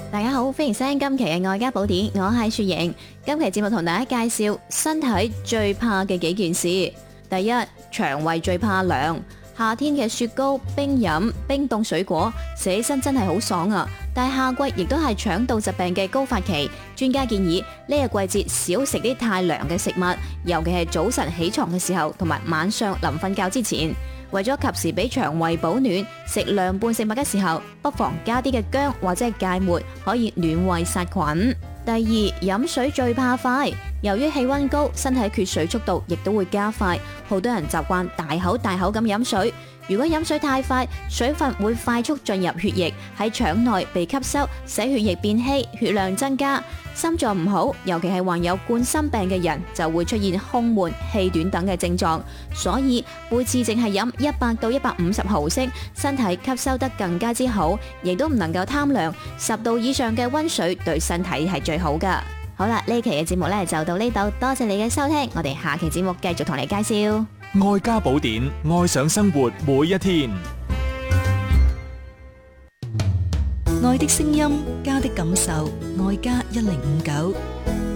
大家好，歡迎收聽今期嘅愛家寶典，我係雪瑩。今期節目同大家介紹身體最怕嘅幾件事。第一，腸胃最怕涼。夏天嘅雪糕、冰飲、冰凍水果，食起身真係好爽啊！但係夏季亦都係腸道疾病嘅高發期，專家建議呢個季節少食啲太涼嘅食物，尤其係早晨起床嘅時候，同埋晚上臨瞓覺之前。為咗及時俾腸胃保暖，食涼拌食物嘅時候，不妨加啲嘅薑或者係芥末，可以暖胃殺菌。第二，飲水最怕快。由於氣溫高，身體缺水速度亦都會加快，好多人習慣大口咁飲水。如果飲水太快，水分會快速進入血液，喺腸內被吸收，使血液變稀，血量增加。心臟唔好，尤其係患有冠心病嘅人，就會出現胸悶、氣短等嘅症狀。所以每次淨係飲100到150毫升，身體吸收得更加之好，亦都唔能夠貪涼。10度以上嘅溫水對身體係最好噶。好啦，呢期嘅節目呢就到呢度，多謝你嘅收聽，我哋下期節目繼續同你介紹愛家寶典，愛上生活每一天。 愛的聲音，家的感受，愛家1059。